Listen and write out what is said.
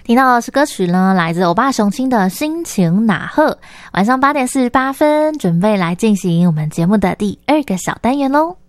听到的是歌曲呢，来自欧巴雄青的心情哪贺。晚上8点48分，准备来进行我们节目的第2个小单元咯。